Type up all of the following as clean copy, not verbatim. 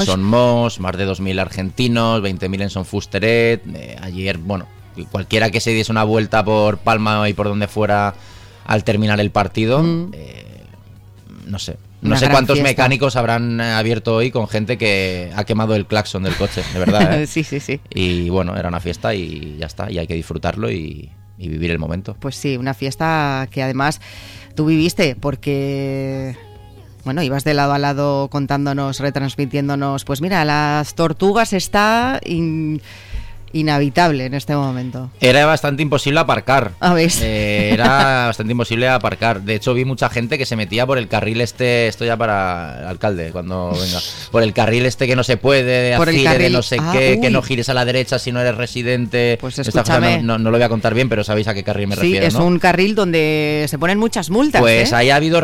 Son Mos, más de 2.000 argentinos, 20.000 en Son Fusteret. Ayer, bueno, cualquiera que se diese una vuelta por Palma y por donde fuera al terminar el partido, no sé. No sé cuántos mecánicos habrán abierto hoy con gente que ha quemado el claxon del coche, de verdad, ¿eh? Sí. Y bueno, era una fiesta y ya está, y hay que disfrutarlo y vivir el momento. Pues sí, una fiesta que además tú viviste porque... Bueno, ibas de lado a lado contándonos, retransmitiéndonos, pues mira, las Tortugas está inhabitable en este momento. Era bastante imposible aparcar. Era bastante imposible aparcar. De hecho, vi mucha gente que se metía por el carril esto ya para el alcalde, cuando venga. Por el carril que no se puede, por el carril, de no sé qué, que no gires a la derecha si no eres residente. Pues escúchame. No lo voy a contar bien, pero sabéis a qué carril me refiero, ¿no? Sí, es un carril donde se ponen muchas multas. Pues ahí ha habido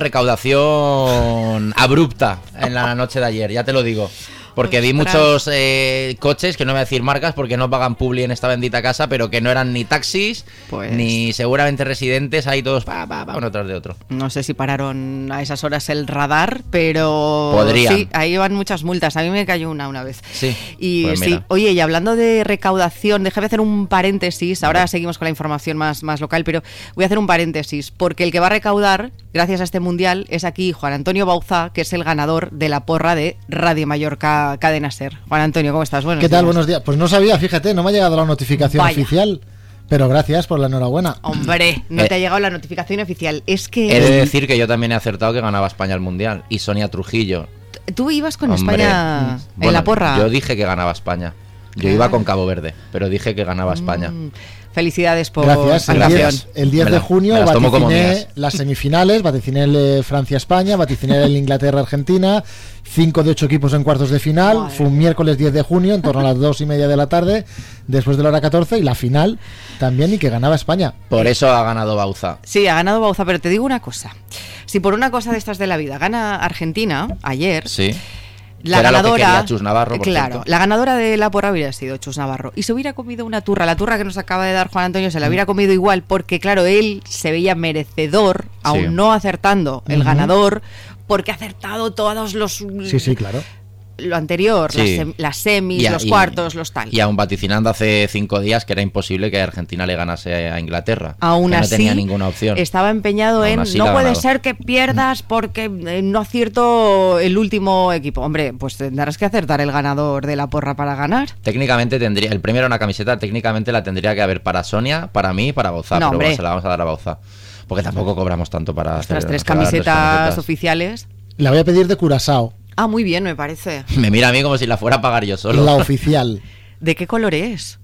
recaudación abrupta en la noche de ayer, ya te lo digo. Porque vi muchos coches, que no voy a decir marcas porque no pagan publi en esta bendita casa, pero que no eran ni taxis, ni seguramente residentes, ahí todos uno tras de otro. No sé si pararon a esas horas el radar, pero podrían. Sí, ahí van muchas multas. A mí me cayó una vez. Sí. Y pues sí, oye, y hablando de recaudación, déjame hacer un paréntesis. Ahora seguimos con la información más local, pero voy a hacer un paréntesis, porque el que va a recaudar, gracias a este mundial, es aquí Juan Antonio Bauzá, que es el ganador de la porra de Radio Mallorca Cadena Ser. Juan Antonio, ¿cómo estás? ¿Qué tal? Buenos días. Pues no sabía, fíjate, no me ha llegado la notificación oficial, pero gracias por la enhorabuena. Hombre, no te ha llegado la notificación oficial. Es que... He de decir que yo también he acertado que ganaba España el Mundial. Y Sonia Trujillo. ¿Tú ibas con España en la porra? Yo dije que ganaba España. Yo iba con Cabo Verde, pero dije que ganaba España. Felicidades por Gracias. El 10 de junio vaticiné las semifinales, vaticiné el Francia-España, vaticiné el Inglaterra-Argentina, 5 de 8 equipos en cuartos de final. Madre. Fue un miércoles 10 de junio, en torno a las 2:30 de la tarde, después de la hora 14, y la final también, y que ganaba España. Por eso ha ganado Bauzá. Sí, ha ganado Bauzá, pero te digo una cosa. Si por una cosa de estas de la vida gana Argentina, ayer... Sí. La ganadora, Chus Navarro, claro, la ganadora de la porra hubiera sido Chus Navarro y se hubiera comido una turra, la turra que nos acaba de dar Juan Antonio se la hubiera comido igual, porque claro, él se veía merecedor, aún no acertando el ganador, porque ha acertado todos los... Sí, claro. Lo anterior, las semis, los cuartos, los tal. Y aún vaticinando hace 5 días que era imposible que Argentina le ganase a Inglaterra. Aún así, no tenía ninguna opción. Estaba empeñado en no puede ser que pierdas porque no acierto el último equipo. Hombre, pues tendrás que acertar el ganador de la porra para ganar. Técnicamente tendría, el premio era una camiseta, técnicamente la tendría que haber para Sonia, para mí y para Bauzá, pero bueno, se la vamos a dar a Bauzá. Porque tampoco cobramos tanto para hacer... Las 3 camisetas oficiales. La voy a pedir de Curazao. Ah, muy bien, me parece. Me mira a mí como si la fuera a pagar yo solo. La oficial. ¿De qué color es?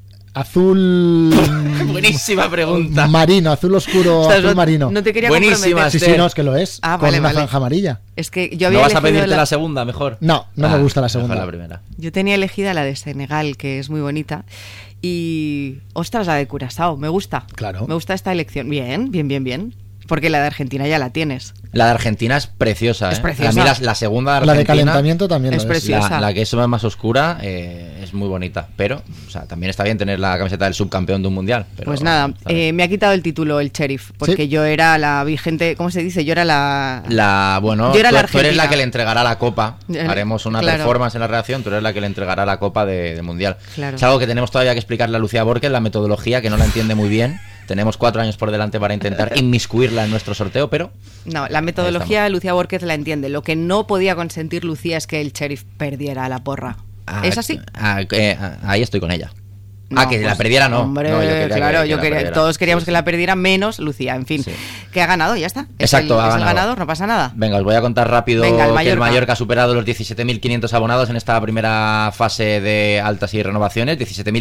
Azul... Buenísima pregunta. Marino, azul oscuro, azul marino. No te quería comprometer. Sí, no, es que lo es. Con una franja amarilla. Es que yo había ¿No vas a pedirte la segunda, mejor? No me gusta la segunda. La primera. Yo tenía elegida la de Senegal, que es muy bonita. Y, ostras, la de Curazao, me gusta. Claro. Me gusta esta elección. Bien. Porque la de Argentina ya la tienes. La de Argentina es preciosa, ¿eh? Es preciosa. A mí la segunda de Argentina... La de calentamiento también es preciosa. La que es más oscura es muy bonita. Pero, o sea, también está bien tener la camiseta del subcampeón de un mundial. Pero, pues nada, me ha quitado el título el sheriff. Porque yo era la vigente... ¿Cómo se dice? Yo era la... Bueno, yo era tú eres la que le entregará la copa. Haremos una claro. performance en la redacción. Tú eres la que le entregará la copa de mundial. Claro. Es algo que tenemos todavía que explicarle a Lucía Borges, la metodología, que no la entiende muy bien. Tenemos 4 años por delante para intentar inmiscuirla en nuestro sorteo, pero... No, la metodología de Lucía Borges la entiende. Lo que no podía consentir Lucía es que el sheriff perdiera la porra. ¿Es así? Ahí estoy con ella. No, que pues, la perdiera no. Hombre, no, yo quería todos queríamos que la perdiera, menos Lucía. En fin, que ha ganado, ya está. Exacto, es el ganador, no pasa nada. Venga, os voy a contar rápido que el Mallorca ha superado los 17.500 abonados en esta primera fase de altas y renovaciones,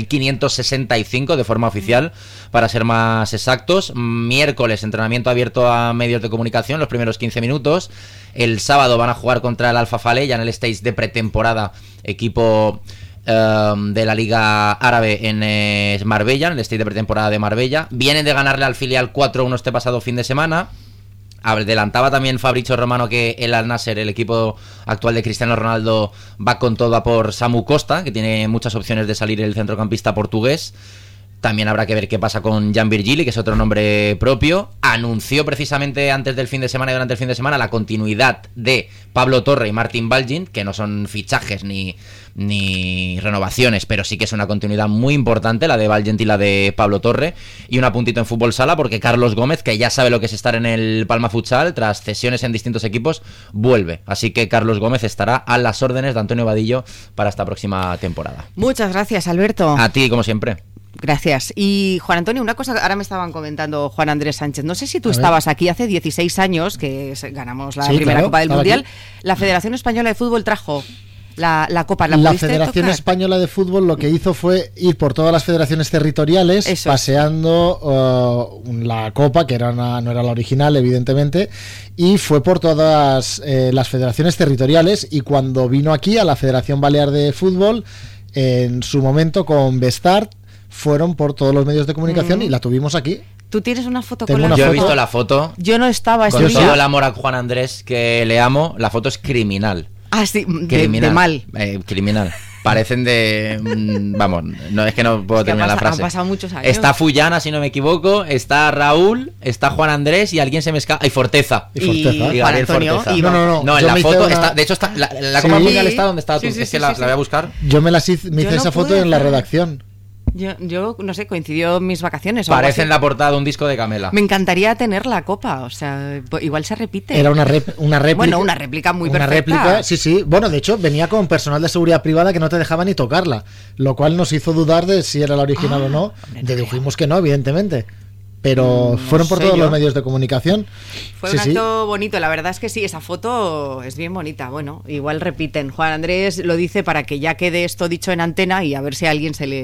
17.565 de forma oficial, para ser más exactos. Miércoles, entrenamiento abierto a medios de comunicación, los primeros 15 minutos. El sábado van a jugar contra el Al Fafale, ya en el stage de pretemporada, equipo... de la Liga Árabe en Marbella, en el stage de pretemporada de Marbella. Vienen de ganarle al filial 4-1 este pasado fin de semana. Adelantaba también Fabrizio Romano que el Al Nassr, el equipo actual de Cristiano Ronaldo, va con todo a por Samu Costa, que tiene muchas opciones de salir el centrocampista portugués. También habrá que ver qué pasa con Jan Virgili, que es otro nombre propio. Anunció precisamente antes del fin de semana y durante el fin de semana la continuidad de Pablo Torre y Martin Balgin, que no son fichajes ni renovaciones, pero sí que es una continuidad muy importante, la de Balgin y la de Pablo Torre. Y un apuntito en fútbol sala, porque Carlos Gómez, que ya sabe lo que es estar en el Palma Futsal, tras cesiones en distintos equipos, vuelve. Así que Carlos Gómez estará a las órdenes de Antonio Vadillo para esta próxima temporada. Muchas gracias, Alberto. A ti, como siempre. Gracias. Y Juan Antonio, una cosa, ahora me estaban comentando Juan Andrés Sánchez, no sé si tú estabas aquí hace 16 años, que ganamos la primera Copa del Mundial, aquí. La Federación Española de Fútbol trajo la Copa. La Federación Española de Fútbol lo que hizo fue ir por todas las federaciones territoriales, paseando la Copa, que no era la original, evidentemente, y fue por todas las federaciones territoriales, y cuando vino aquí a la Federación Balear de Fútbol, en su momento con Bestart, fueron por todos los medios de comunicación y la tuvimos aquí. ¿Tú tienes una foto con la Yo he visto la foto. Yo no estaba con todo el amor a Juan Andrés, que le amo. La foto es criminal. Ah, sí, criminal. De mal. Criminal. Parecen de... vamos, no es que no puedo terminar la frase. Han pasado muchos años. Está Fullana, si no me equivoco, está Raúl, está Juan Andrés y alguien se me escapa. Y Forteza. Y Juan Antonio. Forteza. No, en la foto está... De hecho, está la Copa Mundial está donde está tú. Es que la voy a buscar. Yo me hice esa foto en la redacción. Yo no sé, coincidió en mis vacaciones. Parece en la portada de un disco de Camela. Me encantaría tener la copa, o sea, igual se repite. Era una réplica. Bueno, una réplica muy perfecta. Réplica, sí. Bueno, de hecho, venía con personal de seguridad privada que no te dejaba ni tocarla, lo cual nos hizo dudar de si era la original o no. Dedujimos que no, evidentemente. Pero fueron por todos los medios de comunicación. Fue un acto bonito, la verdad es que sí, esa foto es bien bonita. Bueno, igual repiten. Juan Andrés lo dice para que ya quede esto dicho en antena y a ver si a alguien se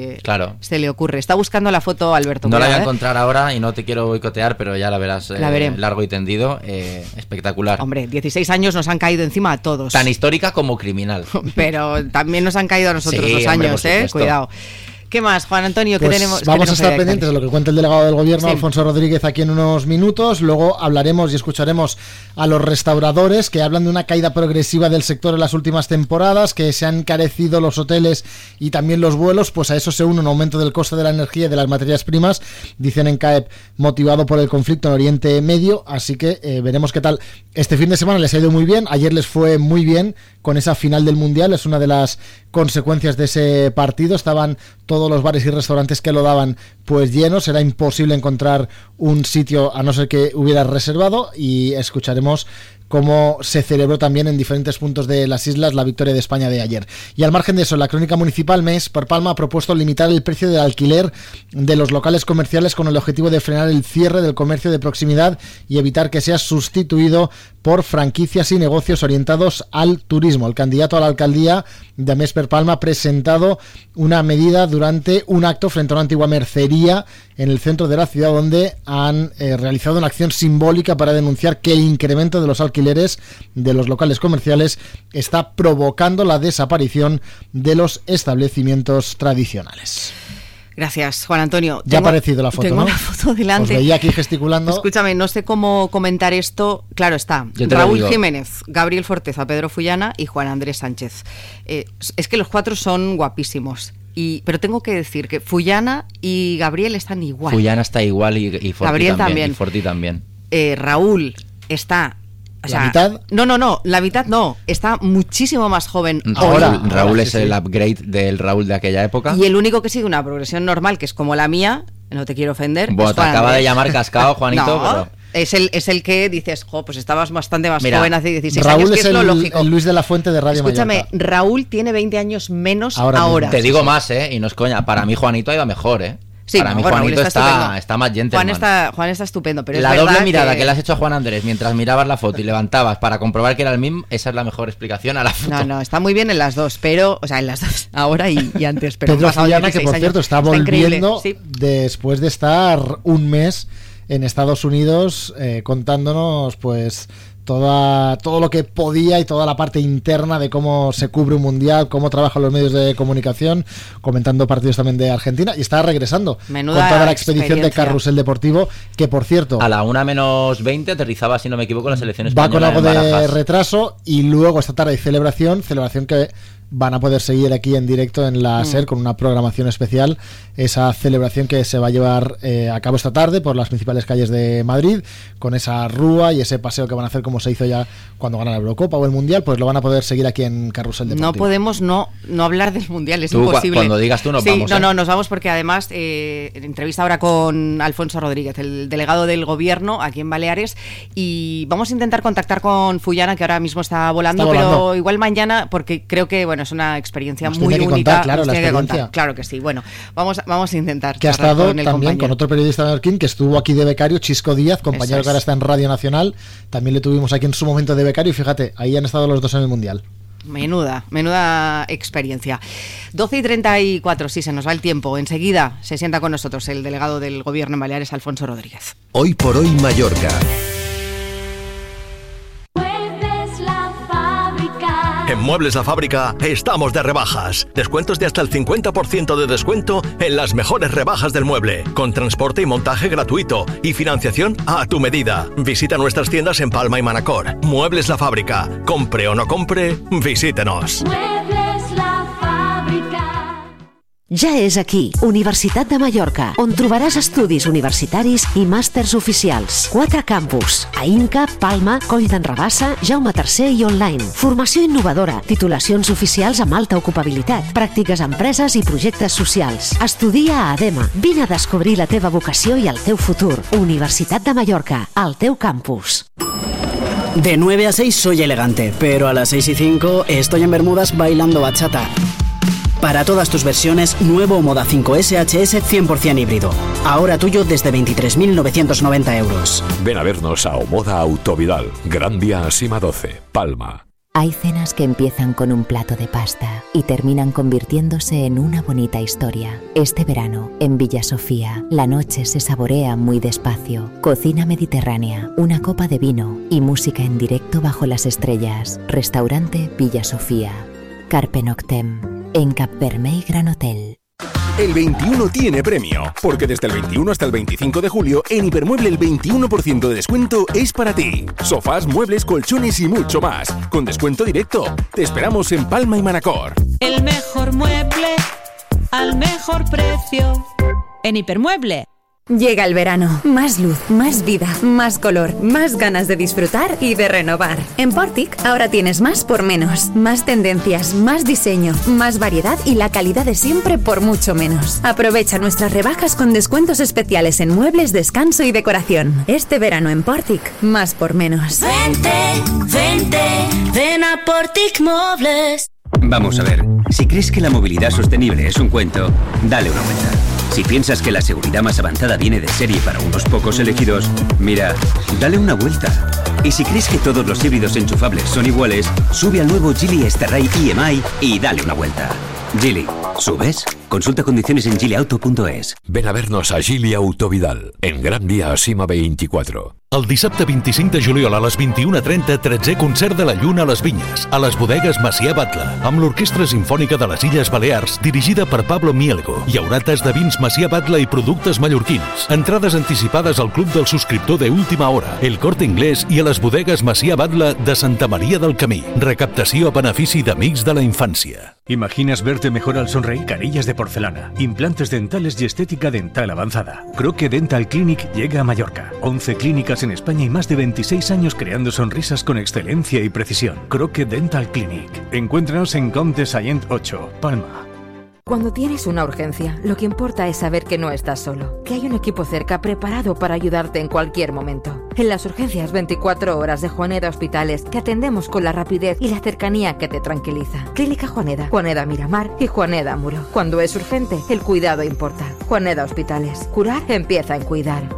le ocurre. Está buscando la foto, Alberto. No la voy a encontrar ahora y no te quiero boicotear, pero ya la verás largo y tendido. Espectacular. Hombre, 16 años nos han caído encima a todos. Tan histórica como criminal. Pero también nos han caído a nosotros los años, cuidado. ¿Qué más, Juan Antonio? ¿Qué tenemos? Vamos a estar pendientes de lo que cuenta el delegado del gobierno, Alfonso Rodríguez, aquí en unos minutos. Luego hablaremos y escucharemos a los restauradores, que hablan de una caída progresiva del sector en las últimas temporadas, que se han encarecido los hoteles y también los vuelos. Pues a eso se une un aumento del coste de la energía y de las materias primas, dicen en CAEP, motivado por el conflicto en Oriente Medio. Así que veremos qué tal. Este fin de semana les ha ido muy bien, ayer les fue muy bien con esa final del Mundial, es una de las consecuencias de ese partido. Estaban todos los bares y restaurantes que lo daban pues llenos, era imposible encontrar un sitio a no ser que hubieras reservado, y escucharemos cómo se celebró también en diferentes puntos de las islas la victoria de España de ayer. Y al margen de eso, la crónica municipal MES por Palma ha propuesto limitar el precio del alquiler de los locales comerciales con el objetivo de frenar el cierre del comercio de proximidad y evitar que sea sustituido por franquicias y negocios orientados al turismo. El candidato a la alcaldía de MES per Palma ha presentado una medida durante un acto frente a una antigua mercería en el centro de la ciudad, donde han realizado una acción simbólica para denunciar que el incremento de los alquileres de los locales comerciales está provocando la desaparición de los establecimientos tradicionales. Gracias, Juan Antonio. Ya ha aparecido la foto, tengo ¿no? La foto delante. Os veía aquí gesticulando. Escúchame, no sé cómo comentar esto. Claro está, Raúl Jiménez, Gabriel Forteza, Pedro Fullana y Juan Andrés Sánchez. Es que los cuatro son guapísimos. Pero tengo que decir que Fullana y Gabriel están igual. Fullana está igual y Forti Gabriel también. Y Forti también. Raúl está... ¿La mitad? No, la mitad no. Está muchísimo más joven ahora. Raúl es el upgrade del Raúl de aquella época. Y el único que sigue una progresión normal, que es como la mía, no te quiero ofender. Bueno, te acaba de llamar cascado, Juanito. No, pero... es el que dices, pues estabas bastante más joven hace 16 Raúl años, que es lo lógico. El Luis de la Fuente de Radio Escúchame, Mallorca. Raúl tiene 20 años menos ahora. Te digo más, y no es coña. Para mí Juanito ha ido mejor, Sí, para mí Juanito está más gentleman. Juan está estupendo, pero la es doble mirada que le has hecho a Juan Andrés mientras mirabas la foto y levantabas para comprobar que era el mismo, esa es la mejor explicación a la foto. No, está muy bien en las dos, pero, en las dos, ahora y antes. Pero Pedro Fullana, que por cierto está volviendo sí. Después de estar un mes en Estados Unidos contándonos pues todo lo que podía y toda la parte interna de cómo se cubre un mundial, cómo trabajan los medios de comunicación, comentando partidos también de Argentina, y está regresando Menuda con toda la expedición de Carrusel Deportivo, que por cierto a la 1:20 aterrizaba, si no me equivoco, la selección española. Va con algo de retraso, y luego esta tarde hay celebración que van a poder seguir aquí en directo en la SER con una programación especial, esa celebración que se va a llevar a cabo esta tarde por las principales calles de Madrid, con esa rúa y ese paseo que van a hacer como se hizo ya cuando ganan la Eurocopa o el Mundial, pues lo van a poder seguir aquí en Carrusel Deportivo. No podemos no hablar del Mundial, es imposible. Cuando digas tú nos vamos. No, nos vamos porque además entrevista ahora con Alfonso Rodríguez, el delegado del gobierno aquí en Baleares, y vamos a intentar contactar con Fullana, que ahora mismo está volando, pero igual mañana, porque creo que es una experiencia muy única. Contar, claro, la experiencia. Claro que sí. Bueno, vamos a intentar. Que ha estado también con otro periodista de Arquín que estuvo aquí de becario, Chisco Díaz, compañero que ahora está en Radio Nacional. También le tuvimos aquí en su momento de becario y fíjate, ahí han estado los dos en el Mundial. Menuda experiencia. 12:34, sí, se nos va el tiempo. Enseguida se sienta con nosotros el delegado del gobierno en Baleares, Alfonso Rodríguez. Hoy por hoy Mallorca. En Muebles La Fábrica estamos de rebajas. Descuentos de hasta el 50% de descuento en las mejores rebajas del mueble, con transporte y montaje gratuito y financiación a tu medida. Visita nuestras tiendas en Palma y Manacor. Muebles La Fábrica. Compre o no compre, visítenos. Muebles La Fábrica. Ja és aquí, Universitat de Mallorca, on trobaràs estudis universitaris i màsters oficials. 4 campus, a Inca, Palma, Coll d'en Rabassa, Jaume III i online. Formació innovadora, titulacions oficials amb alta ocupabilitat, pràctiques a empreses i projectes socials. Estudia a ADEMA. Vine a descobrir la teva vocació i el teu futur. Universitat de Mallorca, al teu campus. De 9 a 6 soy elegante, pero a las 6 y 5 estoy en Bermudas bailando bachata. Para todas tus versiones, nuevo Moda 5 SHS 100% híbrido. Ahora tuyo desde 23.990 euros. Ven a vernos a Omoda Autovidal, Gran Vía Asima 12, Palma. Hay cenas que empiezan con un plato de pasta y terminan convirtiéndose en una bonita historia. Este verano, en Villa Sofía, la noche se saborea muy despacio. Cocina mediterránea, una copa de vino y música en directo bajo las estrellas. Restaurante Villa Sofía. Carpe Noctem. En Cap Vermell Gran Hotel. El 21 tiene premio, porque desde el 21 hasta el 25 de julio en Hipermueble el 21% de descuento es para ti. Sofás, muebles, colchones y mucho más, con descuento directo. Te esperamos en Palma y Manacor. El mejor mueble al mejor precio en Hipermueble. Llega el verano, más luz, más vida, más color, más ganas de disfrutar y de renovar. En Portic ahora tienes más por menos, más tendencias, más diseño, más variedad y la calidad de siempre por mucho menos. Aprovecha nuestras rebajas con descuentos especiales en muebles, descanso y decoración. Este verano en Portic, más por menos. Ven a Portic Muebles. Vamos a ver, si crees que la movilidad sostenible es un cuento, dale una vuelta. Si piensas que la seguridad más avanzada viene de serie para unos pocos elegidos, mira, dale una vuelta. Y si crees que todos los híbridos enchufables son iguales, sube al nuevo Geely Starray EMI y dale una vuelta. Geely, ¿subes? Consulta condiciones en geelyauto.es. Ven a vernos a Geely Autovidal, en Gran Vía Asima 24. El dissabte 25 de juliol a les 21:30, 13è concert de la Lluna a les Vinyes, a les bodegues Macià Batlle, amb l'Orquestra Simfònica de les Illes Balears, dirigida per Pablo Mielgo. Hi haurà tas de vins Macià Batlle i productes mallorquins. Entrades anticipades al Club del Subscriptor de Última Hora, el Corte Inglés i a les bodegues Macià Batlle de Santa Maria del Camí. Recaptació a benefici d'Amics de la Infància. ¿Imaginas verte mejor al sonreír? Carillas de porcelana, implantes dentales y estética dental avanzada. Croque Dental Clinic llega a Mallorca. 11 clínicas en España y más de 26 años creando sonrisas con excelencia y precisión. Croque Dental Clinic. Encuéntranos en Comte Sallent 8, Palma. Cuando tienes una urgencia, lo que importa es saber que no estás solo, que hay un equipo cerca preparado para ayudarte en cualquier momento. En las urgencias 24 horas de Juaneda Hospitales te atendemos con la rapidez y la cercanía que te tranquiliza. Clínica Juaneda, Juaneda Miramar y Juaneda Muro. Cuando es urgente, el cuidado importa. Juaneda Hospitales. Curar empieza en cuidar.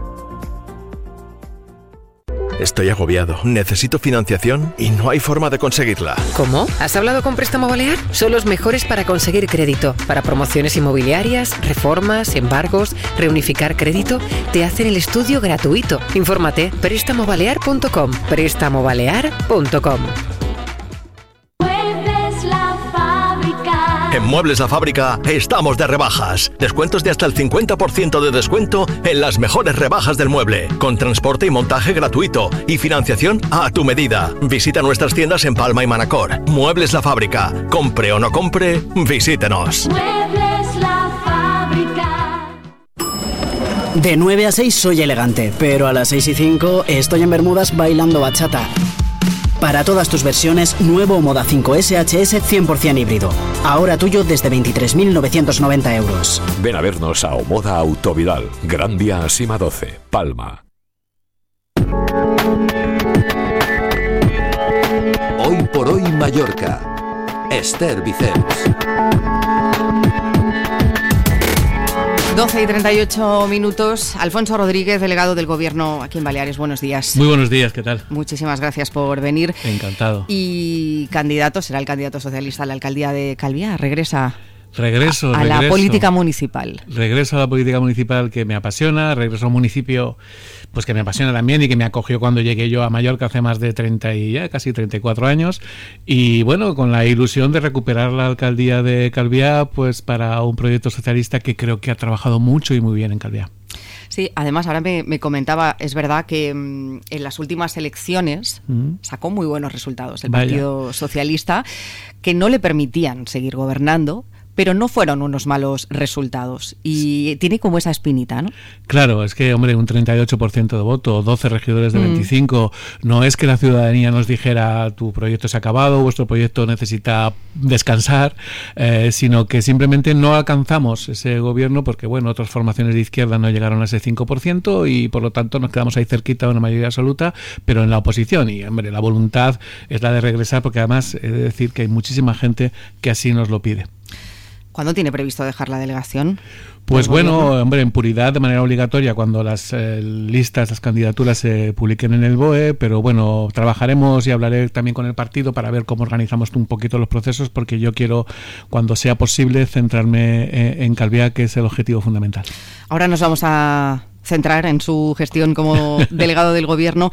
Estoy agobiado, necesito financiación y no hay forma de conseguirla. ¿Cómo? ¿Has hablado con Préstamo Balear? Son los mejores para conseguir crédito. Para promociones inmobiliarias, reformas, embargos, reunificar crédito, te hacen el estudio gratuito. Infórmate, prestamobalear.com, prestamobalear.com. Muebles La Fábrica. En Muebles La Fábrica estamos de rebajas. Descuentos de hasta el 50% de descuento en las mejores rebajas del mueble, con transporte y montaje gratuito y financiación a tu medida. Visita nuestras tiendas en Palma y Manacor. Muebles La Fábrica. Compre o no compre, visítenos. Muebles La Fábrica. De 9 a 6 soy elegante, pero a las 6 y 5 estoy en Bermudas bailando bachata. Para todas tus versiones, nuevo Moda 5 SHS 100% híbrido. Ahora tuyo desde 23.990 euros. Ven a vernos a Omoda Autovidal, Gran Vía Asima 12, Palma. Hoy por hoy Mallorca. Esther Vicens. 12 y 38 minutos. Alfonso Rodríguez, delegado del Gobierno aquí en Baleares. Buenos días. Muy buenos días, ¿qué tal? Muchísimas gracias por venir. Encantado. Y candidato, será el candidato socialista a la alcaldía de Calviá. Regreso a la política municipal. Regreso a la política municipal que me apasiona, regreso a un municipio pues que me apasiona también y que me acogió cuando llegué yo a Mallorca hace más de 30 y ya casi 34 años y bueno, con la ilusión de recuperar la alcaldía de Calviá pues para un proyecto socialista que creo que ha trabajado mucho y muy bien en Calviá. Sí, además ahora me comentaba, es verdad que en las últimas elecciones sacó muy buenos resultados el Partido Socialista que no le permitían seguir gobernando, pero no fueron unos malos resultados y tiene como esa espinita, ¿no? Claro, es que, hombre, un 38% de voto, 12 regidores de 25, no es que la ciudadanía nos dijera tu proyecto se ha acabado, vuestro proyecto necesita descansar, sino que simplemente no alcanzamos ese gobierno porque, bueno, otras formaciones de izquierda no llegaron a ese 5% y por lo tanto nos quedamos ahí cerquita de una mayoría absoluta, pero en la oposición y, hombre, la voluntad es la de regresar porque además he de decir que hay muchísima gente que así nos lo pide. ¿Cuándo tiene previsto dejar la delegación? Pues bueno, hombre, en puridad, de manera obligatoria, cuando las listas, las candidaturas se publiquen en el BOE, pero bueno, trabajaremos y hablaré también con el partido para ver cómo organizamos un poquito los procesos, porque yo quiero, cuando sea posible, centrarme en Calviá, que es el objetivo fundamental. Ahora nos vamos a centrar en su gestión como delegado del Gobierno.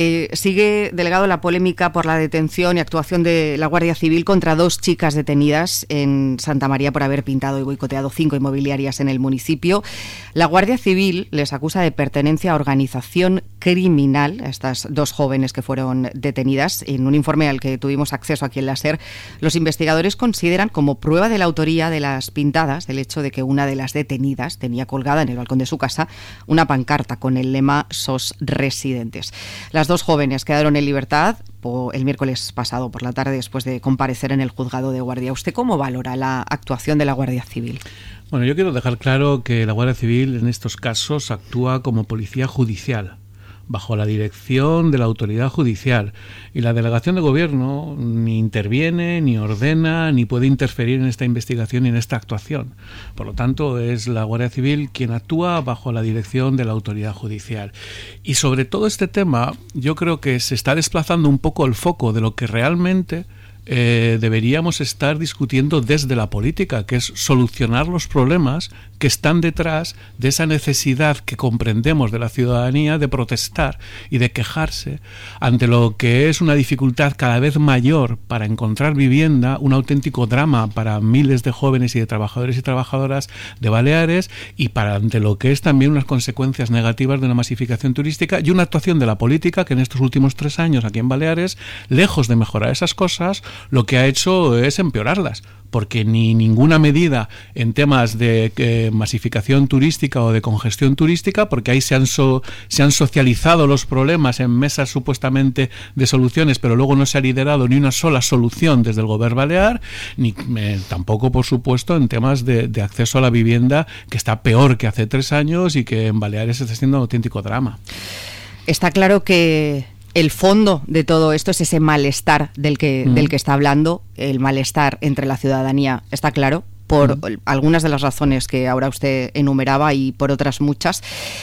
Sigue, delegado, la polémica por la detención y actuación de la Guardia Civil contra 2 chicas detenidas en Santa María por haber pintado y boicoteado 5 inmobiliarias en el municipio. La Guardia Civil les acusa de pertenencia a organización criminal a estas 2 jóvenes que fueron detenidas. En un informe al que tuvimos acceso aquí en la SER, los investigadores consideran como prueba de la autoría de las pintadas el hecho de que una de las detenidas tenía colgada en el balcón de su casa una pancarta con el lema SOS Residentes. Las 2 jóvenes quedaron en libertad el miércoles pasado por la tarde después de comparecer en el juzgado de guardia. ¿Usted cómo valora la actuación de la Guardia Civil? Bueno, yo quiero dejar claro que la Guardia Civil en estos casos actúa como policía judicial, bajo la dirección de la autoridad judicial, y la delegación de gobierno ni interviene, ni ordena, ni puede interferir en esta investigación y en esta actuación. Por lo tanto, es la Guardia Civil quien actúa bajo la dirección de la autoridad judicial. Y sobre todo este tema, yo creo que se está desplazando un poco el foco de lo que realmente deberíamos estar discutiendo desde la política, que es solucionar los problemas que están detrás de esa necesidad que comprendemos de la ciudadanía de protestar y de quejarse ante lo que es una dificultad cada vez mayor para encontrar vivienda, un auténtico drama para miles de jóvenes y de trabajadores y trabajadoras de Baleares, y para ante lo que es también unas consecuencias negativas de una masificación turística y una actuación de la política que en estos últimos 3 años aquí en Baleares, lejos de mejorar esas cosas, lo que ha hecho es empeorarlas, porque ni ninguna medida en temas de masificación turística o de congestión turística, porque ahí se han socializado los problemas en mesas supuestamente de soluciones, pero luego no se ha liderado ni una sola solución desde el Gobierno Balear, ni tampoco, por supuesto, en temas de acceso a la vivienda, que está peor que hace 3 años y que en Baleares está siendo un auténtico drama. Está claro que el fondo de todo esto es ese malestar del que está hablando, el malestar entre la ciudadanía, está claro, por algunas de las razones que ahora usted enumeraba y por otras muchas.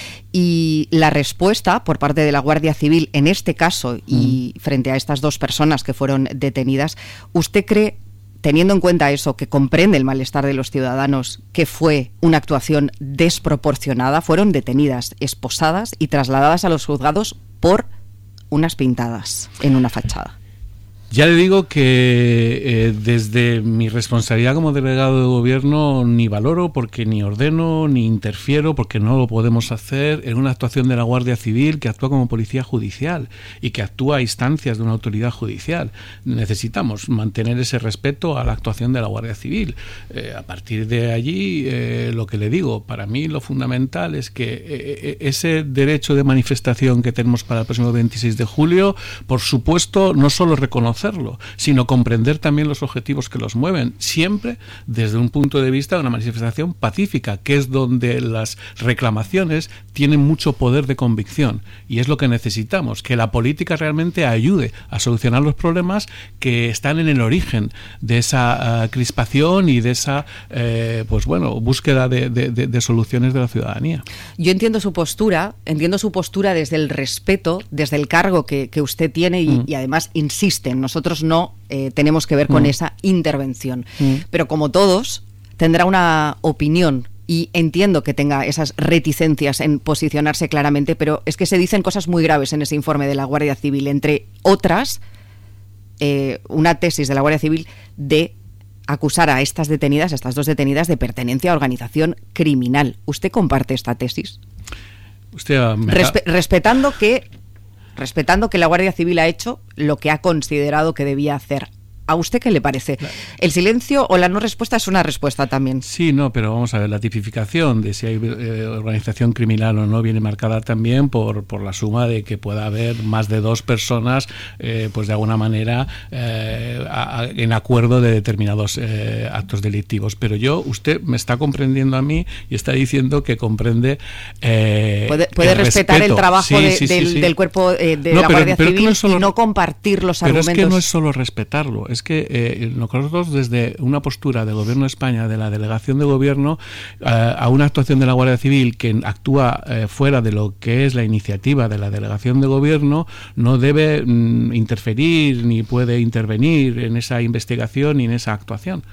Y la respuesta por parte de la Guardia Civil en este caso y frente a estas 2 personas que fueron detenidas, ¿usted cree, teniendo en cuenta eso, que comprende el malestar de los ciudadanos, que fue una actuación desproporcionada? Fueron detenidas, esposadas y trasladadas a los juzgados por unas pintadas en una fachada. Ya le digo que desde mi responsabilidad como delegado de gobierno ni valoro, porque ni ordeno, ni interfiero, porque no lo podemos hacer en una actuación de la Guardia Civil que actúa como policía judicial y que actúa a instancias de una autoridad judicial. Necesitamos mantener ese respeto a la actuación de la Guardia Civil. A partir de allí, lo que le digo, para mí lo fundamental es que ese derecho de manifestación que tenemos para el próximo 26 de julio, por supuesto, no solo reconocerlo, sino comprender también los objetivos que los mueven, siempre desde un punto de vista de una manifestación pacífica, que es donde las reclamaciones tienen mucho poder de convicción, y es lo que necesitamos, que la política realmente ayude a solucionar los problemas que están en el origen de esa crispación y de esa búsqueda de soluciones de la ciudadanía. Yo entiendo su postura desde el respeto, desde el cargo que usted tiene y además insiste, nosotros no tenemos que ver con esa intervención, pero como todos tendrá una opinión y entiendo que tenga esas reticencias en posicionarse claramente, pero es que se dicen cosas muy graves en ese informe de la Guardia Civil, entre otras una tesis de la Guardia Civil de acusar a estas dos detenidas de pertenencia a organización criminal. ¿Usted comparte esta tesis? Respetando que la Guardia Civil ha hecho lo que ha considerado que debía hacer. ¿A usted qué le parece? ¿El silencio o la no respuesta es una respuesta también? Sí, no, pero vamos a ver, la tipificación de si hay organización criminal o no viene marcada también por la suma de que pueda haber más de dos personas, pues de alguna manera en acuerdo de determinados actos delictivos. Pero usted me está comprendiendo a mí y está diciendo que comprende puede respetar el trabajo del cuerpo de la Guardia Civil y no compartir los argumentos. Pero es que no es solo respetarlo, es que nosotros desde una postura del Gobierno de España, de la delegación de gobierno, a una actuación de la Guardia Civil que actúa fuera de lo que es la iniciativa de la delegación de gobierno, no debe interferir ni puede intervenir en esa investigación ni en esa actuación.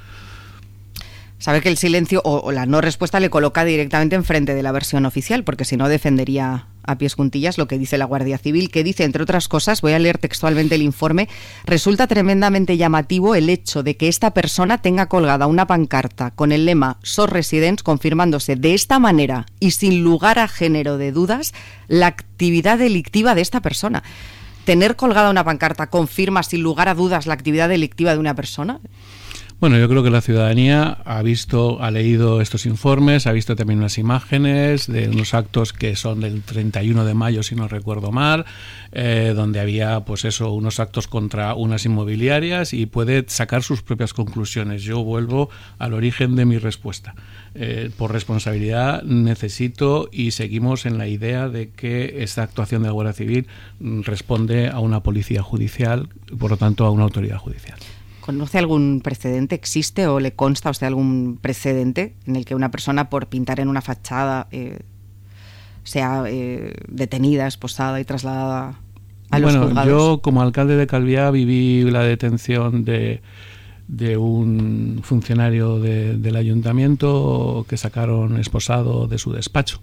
Sabe que el silencio o la no respuesta le coloca directamente enfrente de la versión oficial, porque si no defendería a pies juntillas lo que dice la Guardia Civil, que dice, entre otras cosas, voy a leer textualmente el informe: resulta tremendamente llamativo el hecho de que esta persona tenga colgada una pancarta con el lema SOS Residents, confirmándose de esta manera y sin lugar a género de dudas la actividad delictiva de esta persona. ¿Tener colgada una pancarta confirma sin lugar a dudas la actividad delictiva de una persona? Bueno, yo creo que la ciudadanía ha leído estos informes, ha visto también unas imágenes de unos actos que son del 31 de mayo, si no recuerdo mal, donde había unos actos contra unas inmobiliarias, y puede sacar sus propias conclusiones. Yo vuelvo al origen de mi respuesta. Por responsabilidad necesito y seguimos en la idea de que esta actuación de la Guardia Civil responde a una policía judicial, por lo tanto a una autoridad judicial. ¿Conoce algún precedente? ¿Existe o le consta a usted algún precedente en el que una persona, por pintar en una fachada, sea detenida, esposada y trasladada a los juzgados? Yo, como alcalde de Calviá, viví la detención de un funcionario del ayuntamiento que sacaron esposado de su despacho.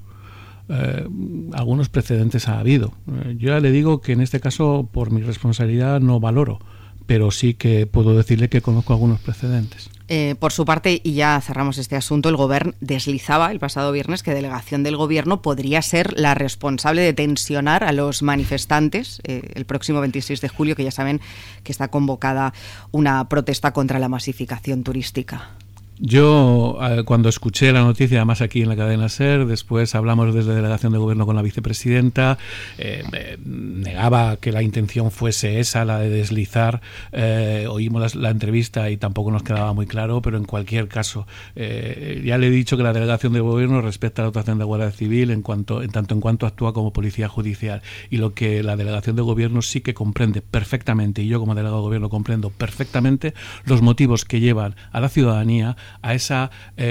Algunos precedentes ha habido. Yo ya le digo que en este caso, por mi responsabilidad, no valoro, pero sí que puedo decirle que conozco algunos precedentes. Por su parte, y ya cerramos este asunto, el Gobierno deslizaba el pasado viernes que delegación del Gobierno podría ser la responsable de tensionar a los manifestantes el próximo 26 de julio, que ya saben que está convocada una protesta contra la masificación turística. Yo, cuando escuché la noticia, además aquí en la cadena SER, después hablamos desde delegación de gobierno con la vicepresidenta, negaba que la intención fuese esa, la de deslizar. Oímos la entrevista y tampoco nos quedaba muy claro, pero en cualquier caso, ya le he dicho que la delegación de gobierno respeta la actuación de Guardia Civil en tanto en cuanto actúa como policía judicial, y lo que la delegación de gobierno sí que comprende perfectamente, y yo como delegado de gobierno comprendo perfectamente los motivos que llevan a la ciudadanía a ese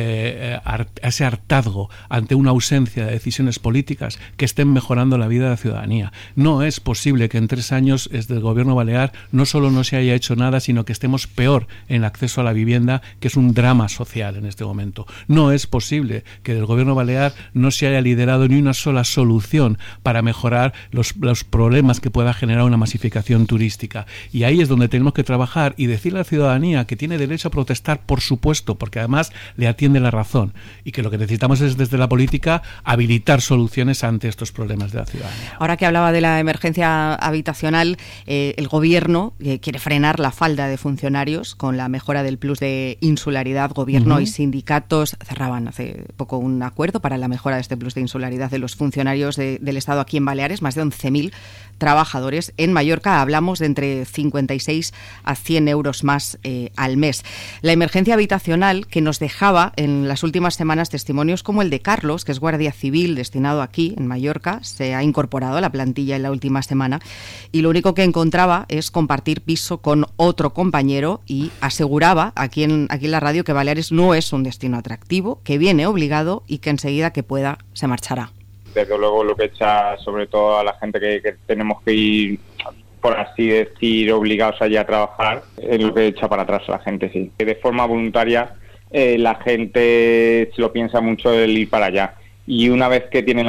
hartazgo ante una ausencia de decisiones políticas que estén mejorando la vida de la ciudadanía. No es posible que en 3 años desde el gobierno balear no solo no se haya hecho nada, sino que estemos peor en el acceso a la vivienda, que es un drama social en este momento. No es posible que del gobierno balear no se haya liderado ni una sola solución para mejorar los problemas que pueda generar una masificación turística. Y ahí es donde tenemos que trabajar y decirle a la ciudadanía que tiene derecho a protestar, por supuesto, porque además le atiende la razón, y que lo que necesitamos es desde la política habilitar soluciones ante estos problemas de la ciudadanía. Ahora que hablaba de la emergencia habitacional, el gobierno quiere frenar la falta de funcionarios con la mejora del plus de insularidad. Gobierno y sindicatos cerraban hace poco un acuerdo para la mejora de este plus de insularidad de los funcionarios del Estado aquí en Baleares, más de 11.000 trabajadores. En Mallorca hablamos de entre 56 a 100 euros más al mes. La emergencia habitacional que nos dejaba en las últimas semanas testimonios como el de Carlos, que es guardia civil destinado aquí en Mallorca, se ha incorporado a la plantilla en la última semana y lo único que encontraba es compartir piso con otro compañero y aseguraba aquí en la radio que Baleares no es un destino atractivo, que viene obligado y que enseguida que pueda se marchará. Desde luego lo que echa sobre todo a la gente que tenemos que ir, por así decir, obligados allí a trabajar, es lo que echa para atrás a la gente, sí. De forma voluntaria la gente se lo piensa mucho el ir para allá. Y una vez que tenemos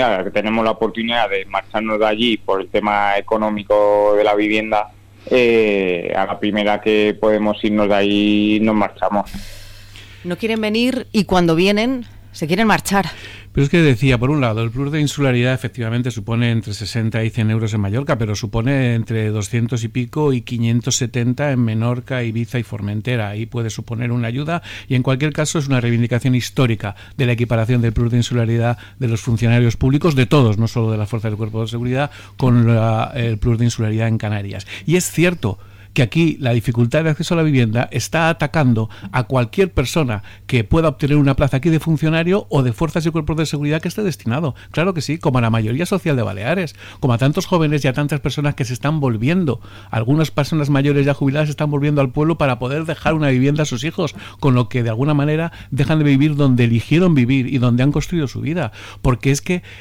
la oportunidad de marcharnos de allí por el tema económico de la vivienda, a la primera que podemos irnos de ahí nos marchamos. No quieren venir y cuando vienen se quieren marchar. Pero es que decía, por un lado, el plus de insularidad efectivamente supone entre 60 y 100 euros en Mallorca, pero supone entre 200 y pico y 570 en Menorca, Ibiza y Formentera. Ahí puede suponer una ayuda y en cualquier caso es una reivindicación histórica de la equiparación del plus de insularidad de los funcionarios públicos, de todos, no solo de las fuerzas del Cuerpo de Seguridad, con el plus de insularidad en Canarias. Y es cierto que aquí la dificultad de acceso a la vivienda está atacando a cualquier persona que pueda obtener una plaza aquí de funcionario o de fuerzas y cuerpos de seguridad que esté destinado. Claro que sí, como a la mayoría social de Baleares, como a tantos jóvenes y a tantas personas que se están volviendo. Algunas personas mayores ya jubiladas se están volviendo al pueblo para poder dejar una vivienda a sus hijos, con lo que de alguna manera dejan de vivir donde eligieron vivir y donde han construido su vida. Porque es que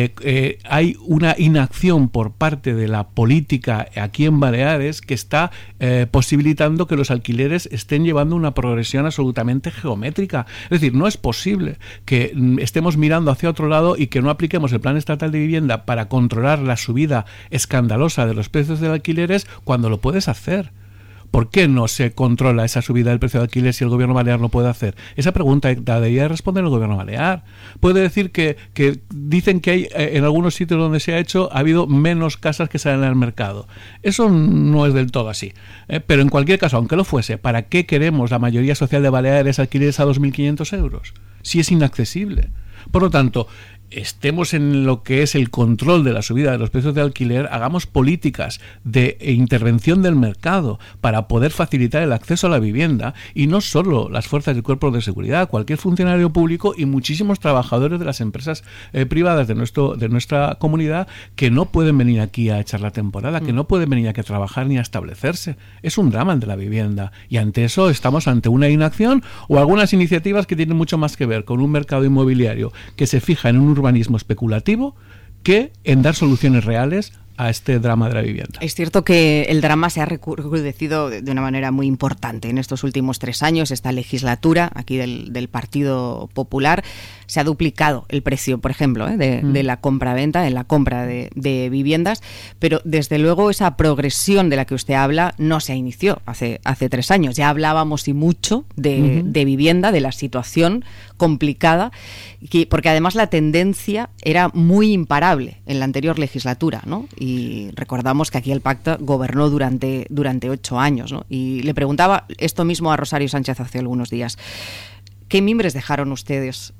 hay una inacción por parte de la política aquí en Baleares que está posibilitando que los alquileres estén llevando una progresión absolutamente geométrica. Es decir, no es posible que estemos mirando hacia otro lado y que no apliquemos el Plan Estatal de Vivienda para controlar la subida escandalosa de los precios de alquileres cuando lo puedes hacer. ¿Por qué no se controla esa subida del precio de alquiler si el gobierno balear lo puede hacer? Esa pregunta debería responder el gobierno balear. Puede decir que dicen que hay en algunos sitios donde se ha hecho ha habido menos casas que salen al mercado. Eso no es del todo así. Pero en cualquier caso, aunque lo fuese, ¿para qué queremos la mayoría social de Baleares alquileres a 2.500 euros? Si es inaccesible. Por lo tanto, estemos en lo que es el control de la subida de los precios de alquiler, hagamos políticas de intervención del mercado para poder facilitar el acceso a la vivienda, y no solo las fuerzas y cuerpos de seguridad, cualquier funcionario público y muchísimos trabajadores de las empresas privadas de nuestra comunidad que no pueden venir aquí a echar la temporada, que no pueden venir aquí a trabajar ni a establecerse. Es un drama el de la vivienda, y ante eso estamos ante una inacción o algunas iniciativas que tienen mucho más que ver con un mercado inmobiliario que se fija en un urbanismo especulativo que en dar soluciones reales a este drama de la vivienda. Es cierto que el drama se ha recrudecido de una manera muy importante en estos últimos 3 años. Esta legislatura aquí del Partido Popular se ha duplicado el precio, por ejemplo, de la compra-venta, en la compra de viviendas, pero desde luego esa progresión de la que usted habla no se inició hace 3 años. Ya hablábamos y mucho de vivienda, de la situación complicada, porque además la tendencia era muy imparable en la anterior legislatura, ¿no? Y recordamos que aquí el pacto gobernó durante 8 años, ¿no? Y le preguntaba esto mismo a Rosario Sánchez hace algunos días. ¿Qué mimbres dejaron ustedes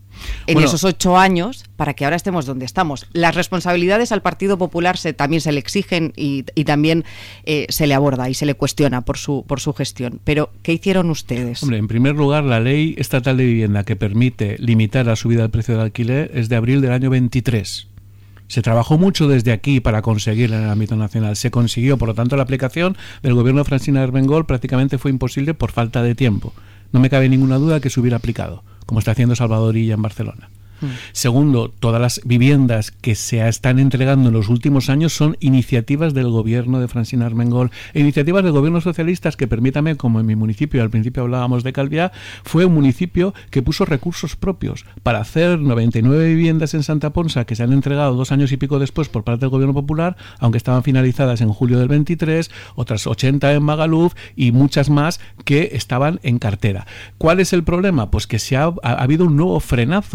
en esos 8 años para que ahora estemos donde estamos? Las responsabilidades al Partido Popular también se le exigen y también se le aborda y se le cuestiona por su gestión. Pero, ¿qué hicieron ustedes? Hombre, en primer lugar, la Ley Estatal de Vivienda que permite limitar la subida del precio del alquiler es de abril del año 23. Se trabajó mucho desde aquí para conseguirla en el ámbito nacional. Se consiguió, por lo tanto, la aplicación del gobierno de Francina Armengol prácticamente fue imposible por falta de tiempo. no me cabe ninguna duda que se hubiera aplicado, como está haciendo Salvador Illa en Barcelona. Segundo, todas las viviendas que se están entregando en los últimos años son iniciativas del gobierno de Francina Armengol, iniciativas de gobiernos socialistas que, permítame, como en mi municipio, al principio hablábamos de Calviá, fue un municipio que puso recursos propios para hacer 99 viviendas en Santa Ponsa que se han entregado 2 años y pico después por parte del gobierno popular, aunque estaban finalizadas en julio del 23, otras 80 en Magaluf y muchas más que estaban en cartera. ¿Cuál es el problema? Pues que ha habido un nuevo frenazo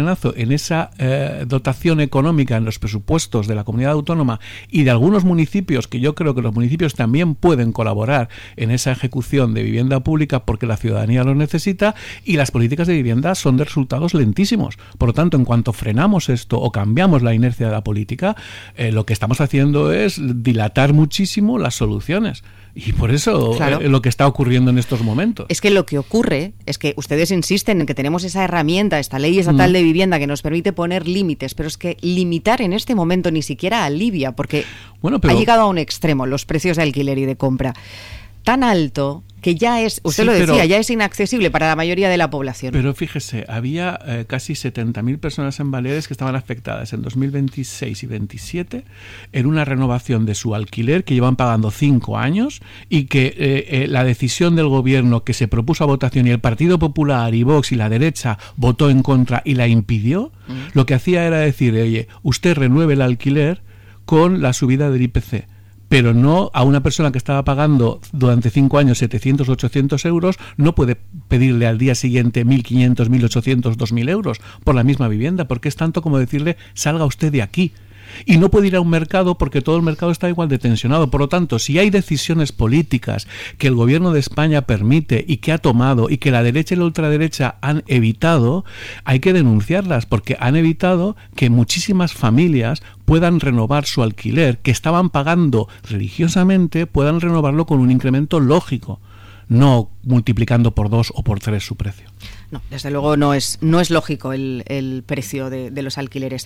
en esa dotación económica en los presupuestos de la comunidad autónoma y de algunos municipios, que yo creo que los municipios también pueden colaborar en esa ejecución de vivienda pública porque la ciudadanía lo necesita, y las políticas de vivienda son de resultados lentísimos. Por lo tanto, en cuanto frenamos esto o cambiamos la inercia de la política, lo que estamos haciendo es dilatar muchísimo las soluciones. Y por eso lo que está ocurriendo en estos momentos. Es que lo que ocurre es que ustedes insisten en que tenemos esa herramienta, esta ley estatal de vivienda que nos permite poner límites, pero es que limitar en este momento ni siquiera alivia, porque ha llegado a un extremo los precios de alquiler y de compra tan alto que ya es, usted lo decía, ya es inaccesible para la mayoría de la población. Pero fíjese, había casi 70.000 personas en Baleares que estaban afectadas en 2026 y 2027 en una renovación de su alquiler que llevan pagando 5 años y que la decisión del gobierno que se propuso a votación y el Partido Popular y Vox y la derecha votó en contra y la impidió, lo que hacía era decir, oye, usted renueve el alquiler con la subida del IPC. Pero no a una persona que estaba pagando durante 5 años 700 o 800 euros, no puede pedirle al día siguiente 1.500, 1.800, 2.000 euros por la misma vivienda, porque es tanto como decirle, salga usted de aquí. Y no puede ir a un mercado porque todo el mercado está igual de tensionado. Por lo tanto, si hay decisiones políticas que el gobierno de España permite y que ha tomado y que la derecha y la ultraderecha han evitado, hay que denunciarlas, porque han evitado que muchísimas familias puedan renovar su alquiler, que estaban pagando religiosamente, puedan renovarlo con un incremento lógico, no multiplicando por 2 o por 3 su precio. No, desde luego no es lógico el precio de los alquileres.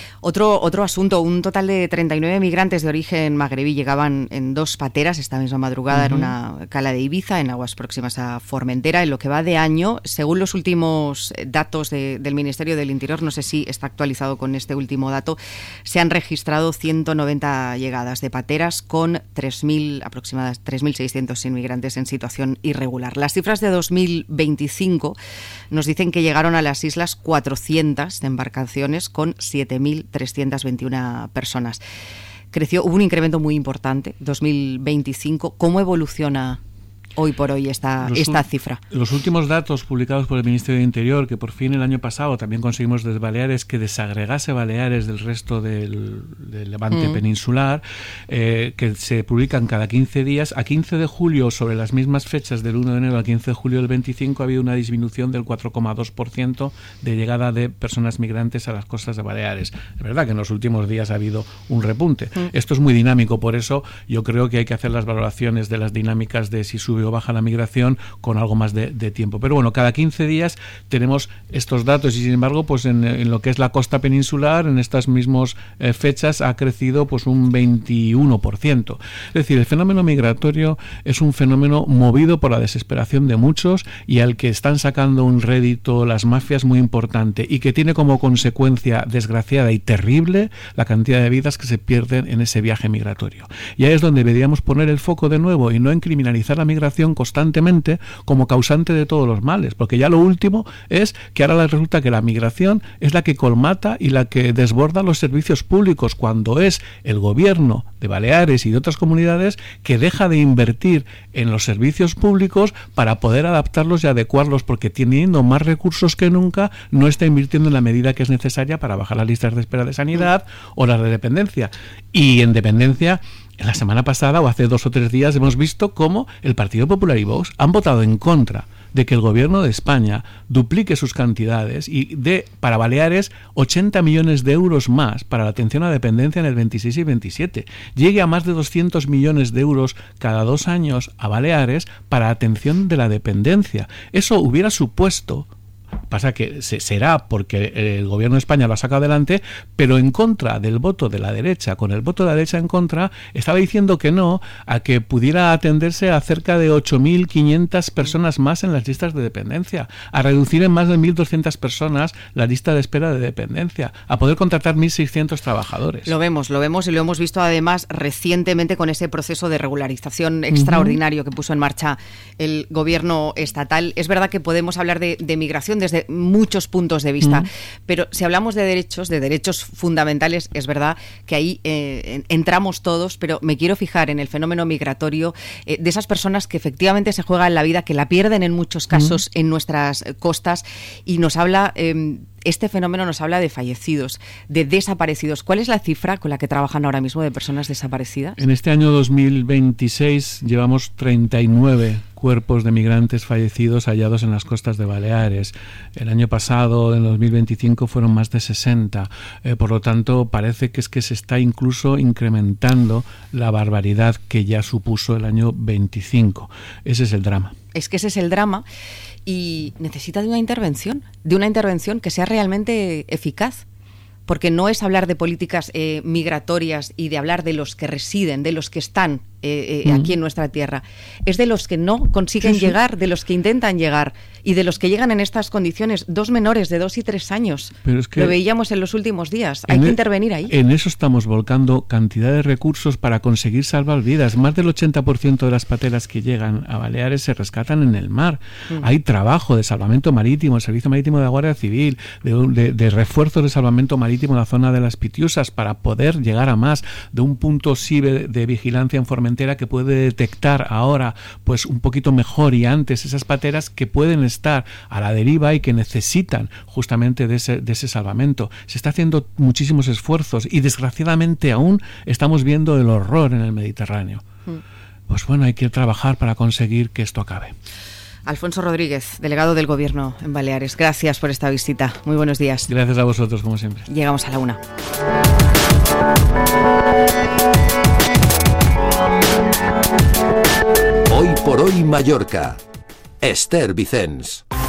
Otro asunto, un total de 39 migrantes de origen magrebí llegaban en 2 pateras esta misma madrugada en una cala de Ibiza, en aguas próximas a Formentera. En lo que va de año, según los últimos datos del Ministerio del Interior, no sé si está actualizado con este último dato, se han registrado 190 llegadas de pateras con aproximadamente 3.600 inmigrantes en situación irregular. Las cifras de 2025 nos dicen que llegaron a las islas 400 embarcaciones con 7.321 personas. Hubo un incremento muy importante, 2025. ¿Cómo evoluciona hoy por hoy esta cifra? Los últimos datos publicados por el Ministerio de Interior, que por fin el año pasado también conseguimos desde Baleares que desagregase Baleares del resto del Levante peninsular, que se publican cada 15 días. A 15 de julio, sobre las mismas fechas del 1 de enero al 15 de julio del 25, ha habido una disminución del 4,2% de llegada de personas migrantes a las costas de Baleares. Es verdad que en los últimos días ha habido un repunte. Esto es muy dinámico, por eso yo creo que hay que hacer las valoraciones de las dinámicas de si sube o baja la migración con algo más de tiempo. Pero bueno, cada 15 días tenemos estos datos y sin embargo, pues en lo que es la costa peninsular, en estas mismas fechas ha crecido pues un 21%. Es decir, el fenómeno migratorio es un fenómeno movido por la desesperación de muchos y al que están sacando un rédito las mafias muy importante y que tiene como consecuencia desgraciada y terrible la cantidad de vidas que se pierden en ese viaje migratorio. Y ahí es donde deberíamos poner el foco de nuevo y no en criminalizar la migración constantemente como causante de todos los males, porque ya lo último es que ahora resulta que la migración es la que colmata y la que desborda los servicios públicos, cuando es el gobierno de Baleares y de otras comunidades que deja de invertir en los servicios públicos para poder adaptarlos y adecuarlos, porque teniendo más recursos que nunca no está invirtiendo en la medida que es necesaria para bajar las listas de espera de sanidad o las de dependencia. Y en dependencia, la semana pasada o hace 2 o 3 días hemos visto cómo el Partido Popular y Vox han votado en contra de que el gobierno de España duplique sus cantidades y dé para Baleares 80 millones de euros más para la atención a dependencia en el 26 y 27. Llegue a más de 200 millones de euros cada 2 años a Baleares para atención de la dependencia. Eso hubiera supuesto Pasa que será porque el gobierno de España lo ha sacado adelante, pero en contra del voto de la derecha. Con el voto de la derecha en contra, estaba diciendo que no a que pudiera atenderse a cerca de 8.500 personas más en las listas de dependencia, a reducir en más de 1.200 personas la lista de espera de dependencia, a poder contratar 1.600 trabajadores. Lo vemos y lo hemos visto además recientemente con ese proceso de regularización extraordinario que puso en marcha el gobierno estatal. Es verdad que podemos hablar de migración desde muchos puntos de vista, pero si hablamos de derechos fundamentales, es verdad que ahí entramos todos, pero me quiero fijar en el fenómeno migratorio de esas personas que efectivamente se juegan la vida, que la pierden en muchos casos en nuestras costas, y nos habla... Este fenómeno nos habla de fallecidos, de desaparecidos. ¿Cuál es la cifra con la que trabajan ahora mismo de personas desaparecidas? En este año 2026 llevamos 39 cuerpos de migrantes fallecidos hallados en las costas de Baleares. El año pasado, en 2025, fueron más de 60. Por lo tanto, parece que se está incluso incrementando la barbaridad que ya supuso el año 25. Ese es el drama. Es que ese es el drama. Y necesita de una intervención que sea realmente eficaz, porque no es hablar de políticas migratorias y de hablar de los que residen, de los que están aquí en nuestra tierra, es de los que no consiguen llegar, de los que intentan llegar y de los que llegan en estas condiciones, 2 menores de 2 y 3 años. Pero es que lo veíamos en los últimos días, hay que intervenir ahí. En eso estamos volcando cantidad de recursos para conseguir salvar vidas. Más del 80% de las pateras que llegan a Baleares se rescatan en el mar. Hay trabajo de salvamento marítimo, el Servicio Marítimo de la Guardia Civil, de refuerzos de salvamento marítimo en la zona de las Pitiusas para poder llegar a más, de un punto SIBE de vigilancia en Formentera que puede detectar ahora pues un poquito mejor y antes esas pateras que pueden estar a la deriva y que necesitan justamente de ese salvamento. Se está haciendo muchísimos esfuerzos y desgraciadamente aún estamos viendo el horror en el Mediterráneo. Pues bueno, hay que trabajar para conseguir que esto acabe. Alfonso Rodríguez, delegado del Gobierno en Baleares, gracias por esta visita. Muy buenos días. Gracias a vosotros, como siempre. Llegamos a la 1. Hoy por hoy Mallorca. Esther Vicens.